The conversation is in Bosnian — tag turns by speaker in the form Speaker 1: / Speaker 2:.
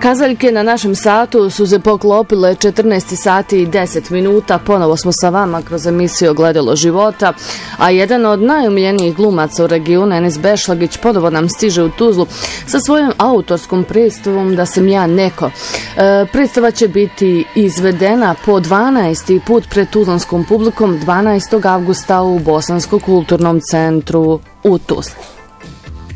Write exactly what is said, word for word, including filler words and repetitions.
Speaker 1: Kazaljke na našem satu su se poklopile četrnaest sati i deset minuta. Ponovo smo sa vama kroz emisiju Ogledalo života, a jedan od najomiljenijih glumaca u regionu, Enis Bešlagić, ponovo nam stiže u Tuzlu sa svojom autorskom predstavom Da sam ja neko. E, predstava će biti izvedena po dvanaesti put pred tuzlanskom publikom dvanaestog avgusta u Bosanskom kulturnom centru u Tuzli.